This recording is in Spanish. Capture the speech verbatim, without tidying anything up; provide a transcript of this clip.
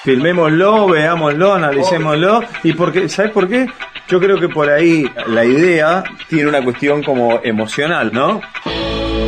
filmémoslo, veámoslo, analicémoslo. ¿Y por qué? ¿Sabes por qué? Yo creo que por ahí la idea tiene una cuestión como emocional, ¿no?